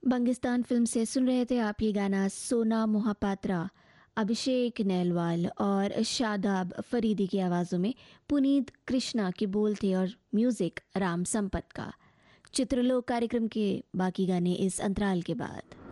Bangistan film से सुन रहे थे आप ये गाना सोना मोहपात्रा, अभिषेक नैलवाल और शादाब फरीदी की आवाज़ों में। पुनीत कृष्णा के बोल थे और म्यूज़िक राम संपत का। चित्रलोक कार्यक्रम के बाकी गाने इस अंतराल के बाद।